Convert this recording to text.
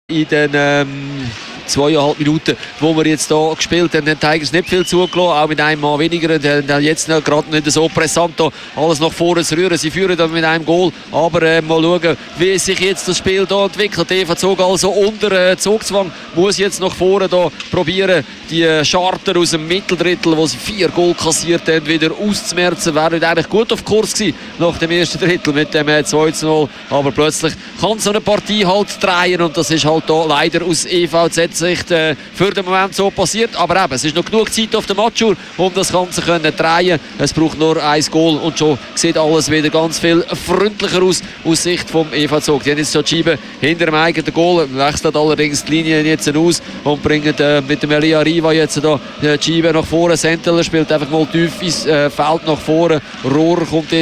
in den 2,5 Minuten, wo wir jetzt hier gespielt haben, haben die Tigers nicht viel zugelassen, auch mit einem Mann weniger. Und jetzt gerade nicht so pressant alles nach vorne zu rühren. Sie führen dann mit einem Goal, aber mal schauen, wie sich jetzt das Spiel hier entwickelt. Eva Zug also unter Zugzwang, muss jetzt nach vorne hier probieren, die Charter aus dem Mitteldrittel, wo sie 4 Goal kassiert haben, wieder auszumerzen. Wäre eigentlich gut auf Kurs gewesen nach dem ersten Drittel mit dem 2:0, aber plötzlich kann so eine Partie halt drehen und das ist halt hier leider aus EVZ-Sicht für den Moment so passiert. Aber eben, es ist noch genug Zeit auf der Matchuhr, um das Ganze zu drehen. Es braucht nur ein Goal und schon sieht alles wieder ganz viel freundlicher aus Sicht vom EVZ. Die haben jetzt die Scheibe hinter dem eigenen Goal, wechselt allerdings die Linie jetzt aus und bringen mit dem Elia Riva jetzt da die Scheibe nach vorne. Senteler spielt einfach mal tief ins Feld nach vorne. Rohr kommt